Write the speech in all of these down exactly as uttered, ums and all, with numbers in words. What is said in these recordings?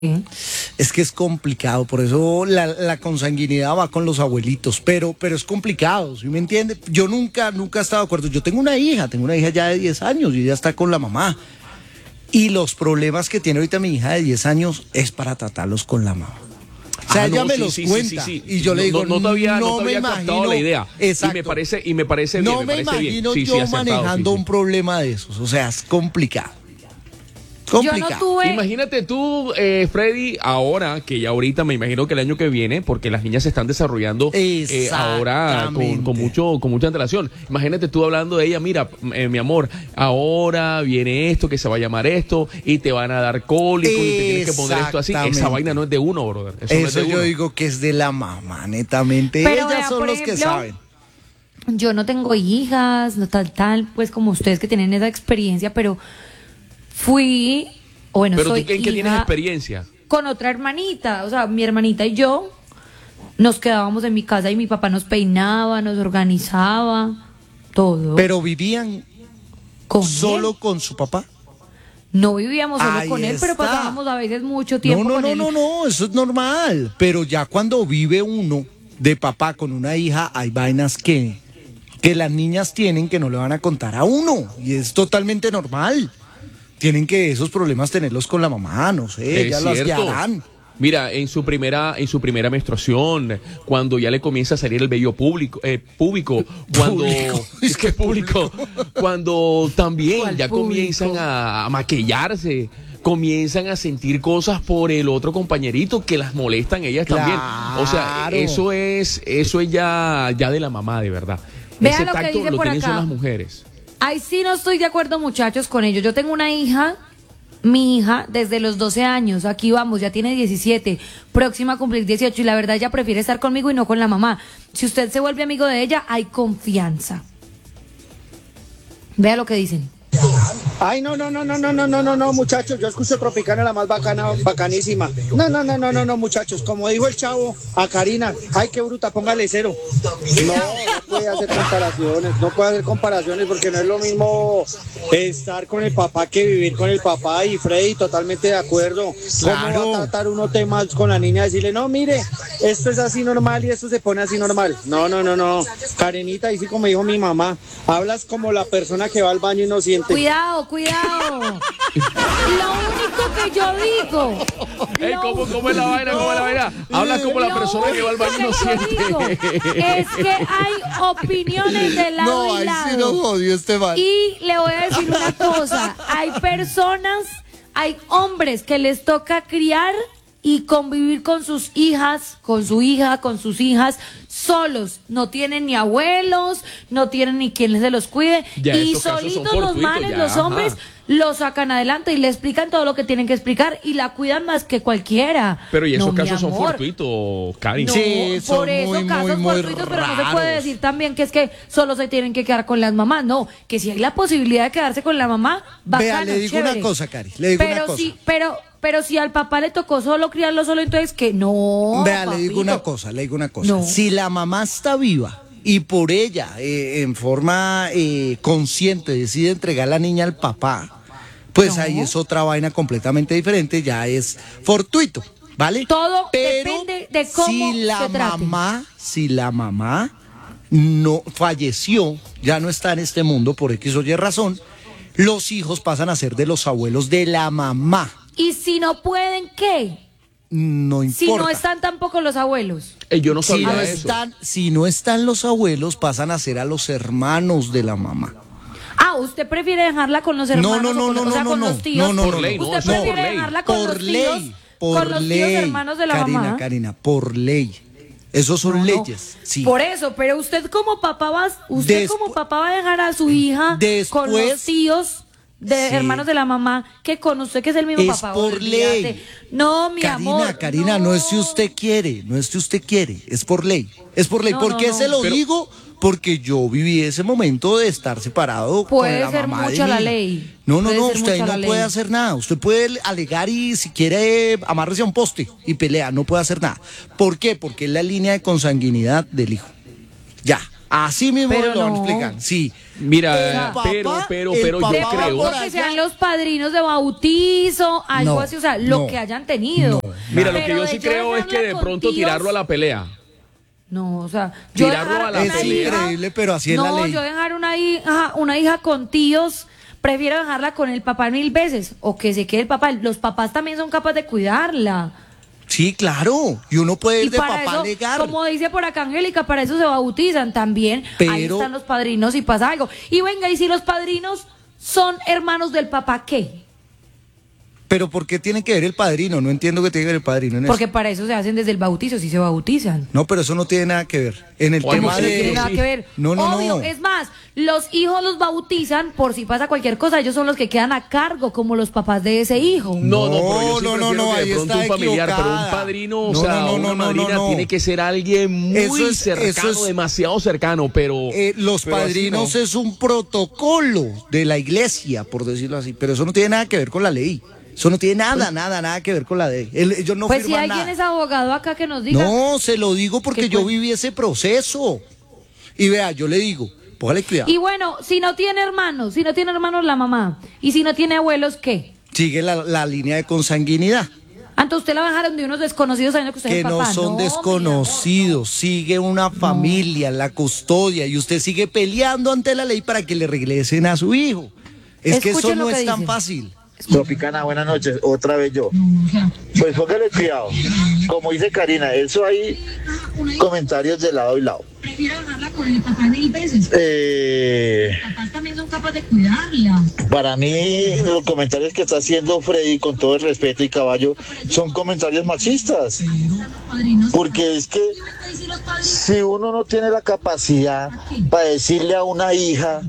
Sí. Es que es complicado, por eso la, la consanguinidad va con los abuelitos, pero, pero es complicado, ¿sí me entiende? Yo nunca, nunca he estado de acuerdo. Yo tengo una hija, tengo una hija ya de diez años y ella está con la mamá. Y los problemas que tiene ahorita mi hija de diez años es para tratarlos con la mamá. O sea, Ah, ella no, me sí, los sí, cuenta sí, sí, sí. y yo le digo, no, no, todavía, no, no me todavía captado imagino la idea. Exacto. Y me parece, y me parece bien. No me, me parece imagino bien. Sí, yo sí, acertado, manejando sí, sí. un problema de esos, o sea, es complicado. Yo no Complicado. tuve. Imagínate tú, eh, Freddy, ahora, que ya ahorita me imagino que el año que viene, porque las niñas se están desarrollando eh, ahora con, con, mucho, con mucha antelación. Imagínate tú hablando de ella, mira, eh, mi amor, ahora viene esto, que se va a llamar esto, y te van a dar cólicos, y te tienes que poner esto así. Esa vaina no es de uno, brother. Eso, Eso no es de yo uno. digo que es de la mamá, netamente. Pero Ellas vea, son por los que ejemplo, saben. Yo no tengo hijas, no tal, tal, pues como ustedes que tienen esa experiencia, pero fui, o bueno, Pero soy tú, ¿en qué tienes hija experiencia? con otra hermanita, o sea, mi hermanita y yo nos quedábamos en mi casa y mi papá nos peinaba, nos organizaba, todo. Pero vivían ¿Con solo él? con su papá. No vivíamos solo Ahí con él, pero está. pasábamos a veces mucho tiempo No, no, con no, él. no, no, eso es normal. Pero ya cuando vive uno de papá con una hija, hay vainas que, que las niñas tienen que no le van a contar a uno. Y es totalmente normal. Tienen que esos problemas tenerlos con la mamá, no sé, Es ya las cierto. guiarán. Mira, en su primera, en su primera menstruación, cuando ya le comienza a salir el vello público, eh, público, cuando Público. es que público, cuando también ¿Cuál ya público? comienzan a, a maquillarse, comienzan a sentir cosas por el otro compañerito que las molestan ellas también. O sea, Claro. eso es, eso es ya, ya de la mamá, de verdad. Vea Ese lo que tacto dice lo por tienen son acá. las mujeres. Ay, sí, no estoy de acuerdo, muchachos, con ellos. Yo tengo una hija, mi hija, desde los doce años. Aquí vamos, ya tiene diecisiete, próxima a cumplir dieciocho. Y la verdad, ella prefiere estar conmigo y no con la mamá. Si usted se vuelve amigo de ella, hay confianza. Vea lo que dicen. Ay, no, no, no, no, no, no, no, no, no, muchachos, yo escucho Tropicana la más bacana, bacanísima. No, no, no, no, no, no, muchachos, como dijo el chavo a Karina, ay, qué bruta, póngale cero. No, no puede hacer comparaciones, no puede hacer comparaciones porque no es lo mismo estar con el papá que vivir con el papá. Y Freddy, totalmente de acuerdo. Claro. ¿Cómo va a tratar uno temas con la niña? Decirle, no, mire, esto es así normal y esto se pone así normal. No, no, no, no, Karenita, y sí como dijo mi mamá, hablas como la persona que va al baño y no siente. Cuidado, cuidado. Lo único que yo digo. Ey, lo ¿cómo, ¿Cómo es la vaina? ¿Cómo es la vaina? Habla como la Lo persona que va al baño y no único que yo siente. digo es que hay opiniones de lado No, y ahí lado. sí nos jodió este man. Y le voy a decir una cosa, hay personas, hay hombres que les toca criar y convivir con sus hijas, con su hija, con sus hijas, solos. No tienen ni abuelos, no tienen ni quien se los cuide. Ya, Y esos casos son solitos los fortuitos, manes, ya, los hombres, ajá. los sacan adelante y le explican todo lo que tienen que explicar y la cuidan más que cualquiera. Pero y esos No, mi casos son amor. fortuitos, Cari. No, Sí, son por eso muy, casos muy, muy fortuitos, pero no se raros. puede decir también que es que solo se tienen que quedar con las mamás. No, que si hay la posibilidad de quedarse con la mamá, bacano, Vea, le digo chévere. una cosa, Cari, le digo pero una cosa. Si, pero, pero si al papá le tocó solo criarlo solo, entonces que no. Vea, le digo papito. una cosa, le digo una cosa. No. Si la mamá está viva y por ella, eh, en forma eh, consciente, decide entregar a la niña al papá, pues No. ahí es otra vaina completamente diferente, ya es fortuito, ¿vale? Todo Pero depende de cómo si la se trate. mamá, si la mamá no falleció, ya no está en este mundo por X o Y razón, los hijos pasan a ser de los abuelos de la mamá. Y si no pueden, ¿qué? No Si importa. no están tampoco los abuelos. Eh, yo no Si sabía no, eso. están, si no están los abuelos, pasan a ser a los hermanos de la mamá. Ah, ¿usted prefiere dejarla con los hermanos no, no, o con, no, o sea, no, con no, los tíos? no, no, Por no, ley, no. no, ¿Usted eso es prefiere por ley. dejarla con Por los ley, tíos? por con los ley. tíos hermanos de la Karina, mamá. Karina, por ley. Esos son No, no. leyes, sí. Por eso, pero usted como papá va, usted Despu- como papá va a dejar a su hija Después- con los tíos de Sí. hermanos de la mamá que con usted que es el mismo Es papá. por olvídate. ley. No, mi Karina, amor. Karina, no. es si usted quiere, no es si usted quiere, es por ley. Es por ley. No, ¿Por no, qué no. se lo Pero- digo? Porque yo viví ese momento de estar separado Puede con la ser mamá de mucha mi la hija. ley. No, no, Puede no, ser usted mucha no la puede ley. hacer nada. Usted puede alegar y si quiere amarrarse a un poste y pelea, no puede hacer nada. ¿Por qué? Porque es la línea de consanguinidad del hijo. Ya. Así mismo pero lo no. explican, sí. Mira, papá, pero, pero, el pero yo papá creo. por que allá. sean los padrinos de bautizo, algo No, así, o sea, lo no, que hayan tenido. no. Mira, lo Pero que yo de sí creo es que de dejarla con pronto tíos, tirarlo a la pelea. No, o sea, yo Tirarlo dejar a la Es una pelea. hija- increíble, pero así es no, la ley. yo dejar una hija, una hija con tíos, prefiero dejarla con el papá mil veces, o que se quede el papá. Los papás también son capaces de cuidarla. Sí, claro. Y uno puede ir Y de para papá eso, legal. como dice por acá Angélica, para eso se bautizan también. Ahí Pero- están los padrinos y pasa algo. Y venga, y si los padrinos son hermanos del papá, ¿qué? Pero ¿por qué tiene que ver el padrino? No entiendo qué tiene que ver el padrino en Porque eso. para eso se hacen desde el bautizo, si se bautizan. No, pero eso no tiene nada que ver. En el Oye, tema ¿Cómo que no tiene de... nada que ver? No, no, Obvio, no. es más, los hijos los bautizan por si pasa cualquier cosa, ellos son los que quedan a cargo, como los papás de ese hijo. No, no, pero yo No, sí no, no, prefiero no, que ahí de pronto está un familiar, pero un equivocada. padrino, o No, sea, no, no, una no, no, madrina no. tiene que ser alguien muy Eso es- cercano, eso es- demasiado cercano, pero... Eh, los pero así padrinos no. es un protocolo de la iglesia, por decirlo así, pero eso no tiene nada que ver con la ley. Eso no tiene nada, nada, nada que ver con la ley. El- ellos no Pues si firman alguien nada. es abogado acá que nos diga. No, se lo digo porque ¿Qué yo fue? viví ese proceso. Y vea, yo le digo, póngale cuidado. Y bueno, si no tiene hermanos, si no tiene hermanos la mamá, y si no tiene abuelos, ¿qué? Sigue la, la línea de consanguinidad, Antes usted la bajaron de unos desconocidos sabiendo que usted que es el no papá. son mi desconocidos. Sigue una familia, la custodia, y usted sigue peleando ante la ley para que le regresen a su hijo. Es que eso Escuchen lo no que es tan dice. fácil. Tropicana, buenas noches, otra vez yo. Pues póngale cuidado. Como dice Karina, eso hay comentarios de lado y lado. Prefiero dejarla con el papá mil veces. Eh, Los papás también son capaces de cuidarla. para mí, los comentarios que está haciendo Freddy, con todo el respeto y caballo, son comentarios machistas. Porque es que si uno no tiene la capacidad para decirle a una hija,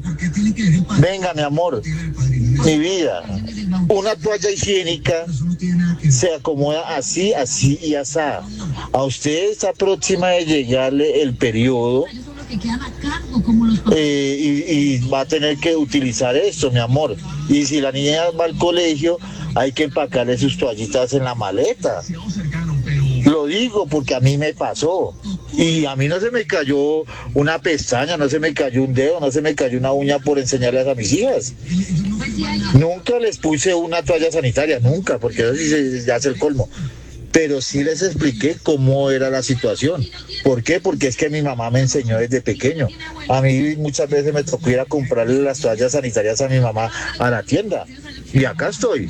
venga mi amor, mi vida, una toalla higiénica se acomoda así, así y así. A usted está próxima de llegarle el periodo Ellos son los que quedan a cargo, como los papás. eh, y, y va a tener que utilizar esto, mi amor. Y si la niña va al colegio, hay que empacarle sus toallitas en la maleta. Lo digo porque a mí me pasó. Y a mí no se me cayó una pestaña, no se me cayó un dedo, no se me cayó una uña por enseñarles a mis hijas. Nunca les puse una toalla sanitaria, nunca, porque eso sí se- ya es el colmo. Pero sí les expliqué cómo era la situación. ¿Por qué? Porque es que mi mamá me enseñó desde pequeño. A mí muchas veces me tocó ir a comprarle las toallas sanitarias a mi mamá a la tienda. Y acá estoy.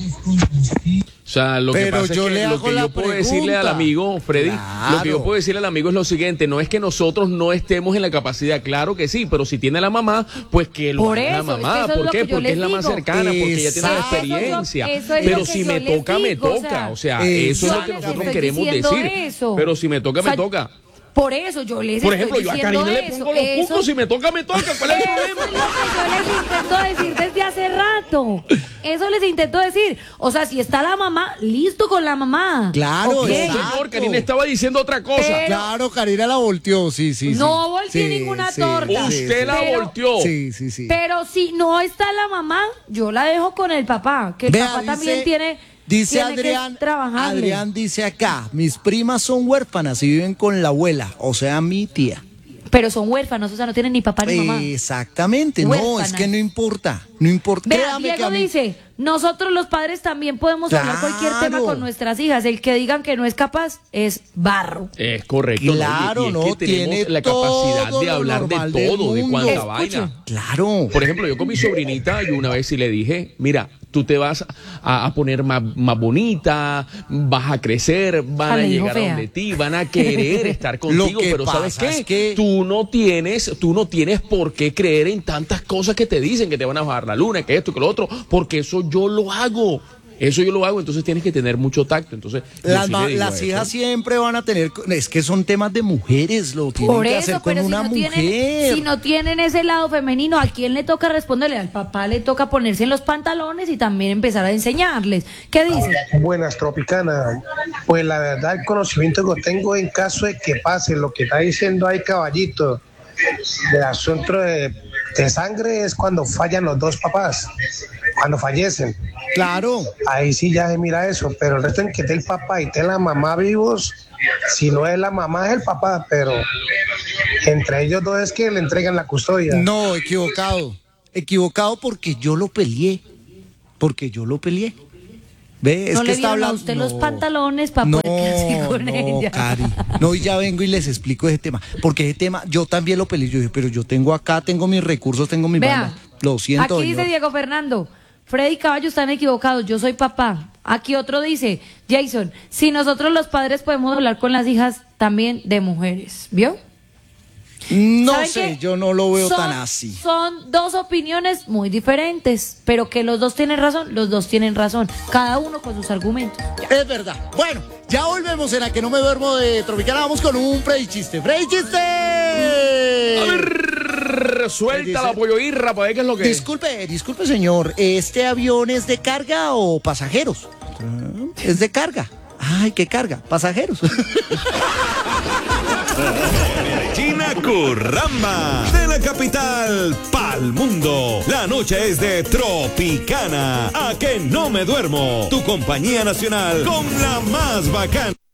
O sea, lo que Pero pasa yo es que le lo hago que la yo puedo decirle al pregunta. amigo, Freddy, Claro. lo que yo puedo decirle al amigo es lo siguiente, no es que nosotros no estemos en la capacidad, claro que sí, pero si tiene la mamá, pues que lo Por haga la eso, es que mamá. eso es ¿Por lo qué? que yo Porque les es la más digo. cercana, porque ella tiene la Exacto. experiencia. Eso es lo Pero que si yo me les toca, me digo, o toca. sea, O sea, Eso eso es yo lo que les nosotros estoy queremos diciendo decir. eso. Pero si me toca, O sea, me toca. Por eso yo les Por estoy ejemplo, yo a diciendo Karina le eso. pongo los Eso- puntos, si me toca, me toca. ¿Cuál es el Eso problema? es lo que yo les intento decir desde hace rato. Eso les intento decir. O sea, si está la mamá, listo con la mamá. Claro, Ok. exacto. Señor, Karina estaba diciendo otra cosa. Pero- Claro, Karina la volteó, sí, sí. sí. No volteé Sí, ninguna sí, torta. sí, Usted sí. la Pero- volteó. Sí, sí, sí. Pero si no está la mamá, yo la dejo con el papá. Que el Vea, papá dice- también tiene, Dice tiene Adrián, que trabajarle. Adrián dice acá, mis primas son huérfanas y viven con la abuela, o sea, mi tía. Pero son huérfanos, o sea, no tienen ni papá ni mamá. Exactamente, no, es Huérfanas. que no importa, no importa. Vea, Créame que Diego a mí- dice, nosotros los padres también podemos hablar cualquier tema Claro. con nuestras hijas. El que digan que no es capaz es barro. Es correcto. ¿no? Claro, y, y es no, que tenemos tiene la capacidad todo de lo hablar de normal del todo, de mundo. cuánta Escuche. vaina. Claro. Por ejemplo, yo con mi sobrinita, yo una vez sí le dije, mira, tú te vas a, a poner más, más bonita, vas a crecer, van Ah, a le dijo llegar a fea. donde ti, van a querer estar contigo, que pero ¿sabes pasa qué? es que- Tú no tienes, tú no tienes por qué creer en tantas cosas que te dicen, que te van a bajar la luna, que esto, que lo otro, porque eso yo lo hago. Eso yo lo hago, entonces tienes que tener mucho tacto. Entonces, yo Las, sí ma- le digo las eso. hijas siempre van a tener, es que son temas de mujeres, lo tienen Por que hacer eso, con pero si una no, mujer. tienen, si no tienen ese lado femenino, ¿a quién le toca responderle? Al papá le toca ponerse en los pantalones y también empezar a enseñarles. ¿Qué dice? Buenas, Tropicana. Pues la verdad, el conocimiento que tengo en caso de que pase lo que está diciendo ahí, caballito, del asunto de, de sangre es cuando fallan los dos papás, cuando fallecen. Claro. Ahí sí ya se mira eso, pero el resto en que esté el papá y esté la mamá vivos, si no es la mamá es el papá, pero Entre ellos dos es que le entregan la custodia. No, equivocado. Equivocado porque yo lo peleé. Porque yo lo peleé. ¿Ve? Es no que le está vieron hablando. a usted no, los pantalones para no, poder quedarse con no, ella. Cari. No, y ya vengo y les explico ese tema. Porque ese tema, yo también lo peleé. Yo dije, pero yo tengo acá, tengo mis recursos, tengo mi Vea, banda. Lo siento, aquí dice señor. Diego Fernando, Freddy y Caballo están equivocados, yo soy papá. Aquí otro dice, Jason, si nosotros los padres podemos hablar con las hijas también de mujeres, ¿vio? No ¿Saben sé, qué? yo no lo veo Son- tan así. Son dos opiniones muy diferentes, pero que los dos tienen razón, los dos tienen razón, cada uno con sus argumentos. Es verdad. Bueno, ya volvemos en la que no me duermo de Tropicana. Vamos con un Freddy Chiste. ¡Freddy Chiste! A ver, suelta la pollo irra, para ver qué es lo que es. Disculpe, disculpe, señor. ¿Este avión es de carga o pasajeros? Ah, Es de carga. Ay, ¿qué carga? Pasajeros. China Curramba, de la capital pa'l mundo. La noche es de Tropicana. A que no me duermo. Tu compañía nacional con la más bacana.